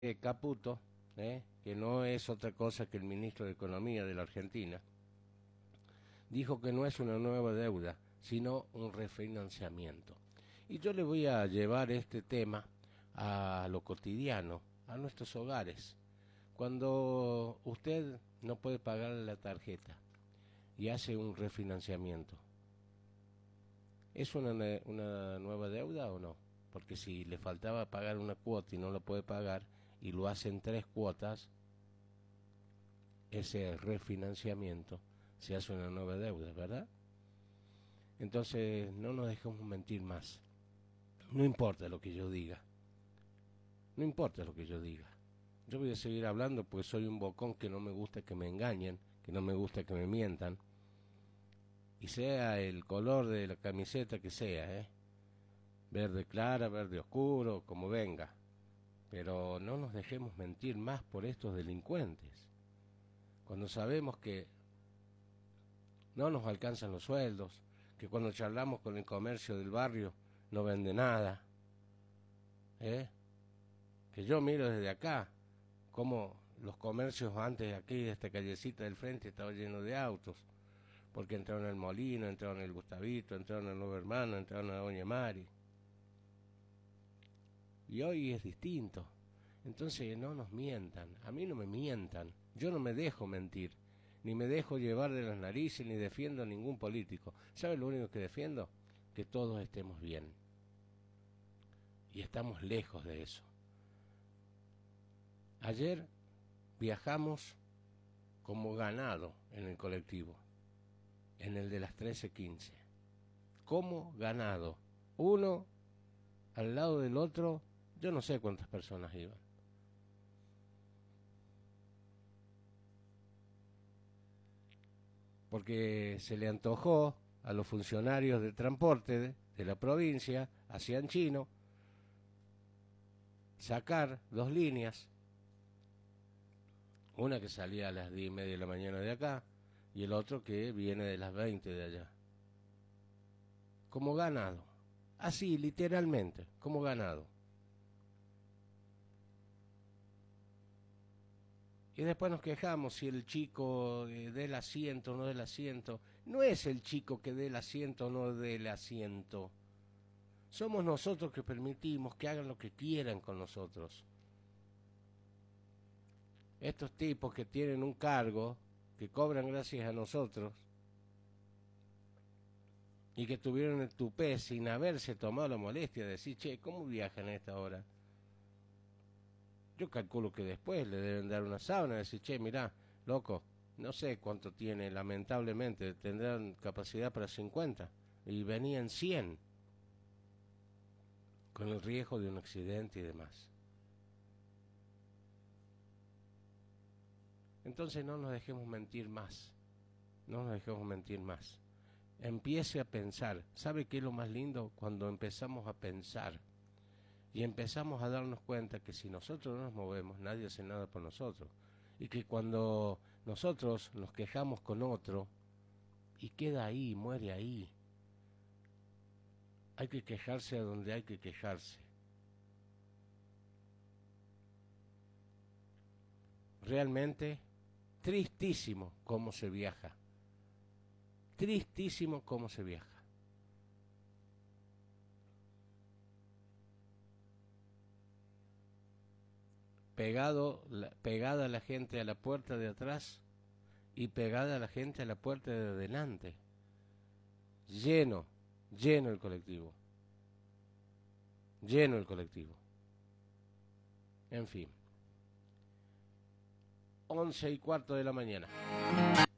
Caputo, que no es otra cosa que el ministro de Economía de la Argentina, dijo que no es una nueva deuda, sino un refinanciamiento. Y yo le voy a llevar este tema a lo cotidiano, a nuestros hogares. Cuando usted no puede pagar la tarjeta y hace un refinanciamiento, ¿es una nueva deuda o no? Porque si le faltaba pagar una cuota y no lo puede pagar y lo hace en 3 cuotas, ese refinanciamiento se hace una nueva deuda, ¿verdad? Entonces no nos dejemos mentir más. No importa lo que yo diga. No importa lo que yo diga. Yo voy a seguir hablando porque soy un bocón que no me gusta que me engañen, que no me gusta que me mientan. Y sea el color de la camiseta que sea, verde clara, verde oscuro, como venga. Pero no nos dejemos mentir más por estos delincuentes. Cuando sabemos que no nos alcanzan los sueldos, que cuando charlamos con el comercio del barrio no vende nada, que yo miro desde acá como los comercios antes aquí de esta callecita del frente estaban llenos de autos, porque entraron al Molino, entraron al Gustavito, entraron al Nuevo Hermano, entraron a Doña Mari. Y hoy es distinto. Entonces no nos mientan, a mí no me mientan, yo no me dejo mentir, ni me dejo llevar de las narices, ni defiendo a ningún político. ¿Sabe lo único que defiendo? Que todos estemos bien. Y estamos lejos de eso. Ayer viajamos como ganado en el colectivo, en el de las 13:15. Como ganado. Uno al lado del otro, yo no sé cuántas personas iban. Porque se le antojó a los funcionarios de transporte de la provincia, hacían chino, sacar 2 líneas, una que salía a las 10:30 de la mañana de acá y el otro que viene de las 20 de allá. Como ganado, así literalmente, como ganado. Y después nos quejamos si el chico dé el asiento o no dé el asiento. No es el chico que dé el asiento o no dé el asiento. Somos nosotros que permitimos que hagan lo que quieran con nosotros. Estos tipos que tienen un cargo, que cobran gracias a nosotros, y que tuvieron el tupé sin haberse tomado la molestia de decir, che, ¿cómo viajan a esta hora? Yo calculo que después le deben dar una sábana y decir, che, mirá, loco, no sé cuánto tiene, lamentablemente, tendrán capacidad para 50, y venían 100, con el riesgo de un accidente y demás. Entonces no nos dejemos mentir más, no nos dejemos mentir más. Empiece a pensar. ¿Sabe qué es lo más lindo? Cuando empezamos a pensar y empezamos a darnos cuenta que si nosotros no nos movemos, nadie hace nada por nosotros. Y que cuando nosotros nos quejamos con otro y queda ahí, muere ahí, hay que quejarse a donde hay que quejarse. Realmente tristísimo cómo se viaja. Tristísimo cómo se viaja. Pegada la gente a la puerta de atrás y pegada la gente a la puerta de adelante. Lleno el colectivo. Lleno el colectivo. En fin. 11:15 de la mañana.